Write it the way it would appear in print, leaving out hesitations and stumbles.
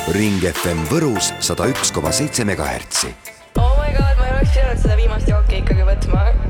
Ring FM Võrus 101,7 MHz. Oh my god, ma ei oleks pidanud seda viimast jooki ikkagi võtma.